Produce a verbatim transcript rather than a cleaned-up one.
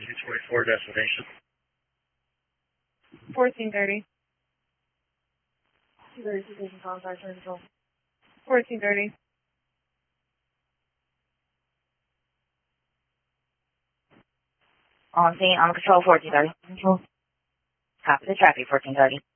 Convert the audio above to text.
two twenty-four destination. fourteen thirty. two thirty, station contact, turn control. fourteen thirty. On scene, on control, fourteen thirty. Control. Copy the traffic, fourteen thirty.